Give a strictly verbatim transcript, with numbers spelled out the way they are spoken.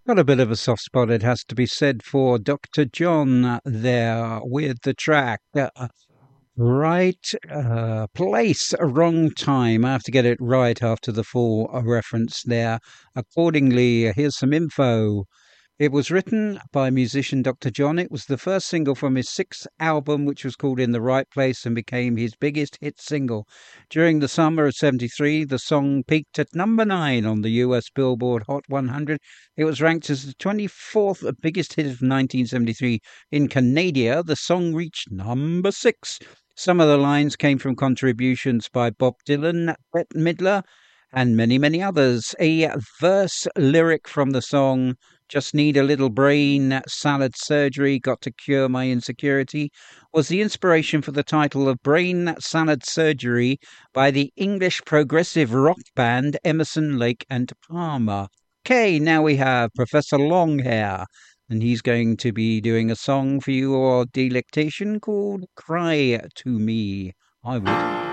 Got a bit of a soft spot, it has to be said, for Doctor John there with the track. Uh, right uh, place, wrong time. I have to get it right after the full uh, reference there. Accordingly, here's some info. It was written by musician Doctor John. It was the first single from his sixth album, which was called In the Right Place and became his biggest hit single. During the summer of seventy-three, the song peaked at number nine on the U S Billboard Hot one hundred. It was ranked as the twenty-fourth biggest hit of nineteen seventy-three. In Canada, the song reached number six. Some of the lines came from contributions by Bob Dylan, Bette Midler, and many, many others. A verse lyric from the song, "Just need a little brain salad surgery, got to cure my insecurity," was the inspiration for the title of Brain Salad Surgery by the English progressive rock band Emerson, Lake and Palmer. Okay, now we have Professor Longhair, and he's going to be doing a song for your delectation called Cry to Me. I would.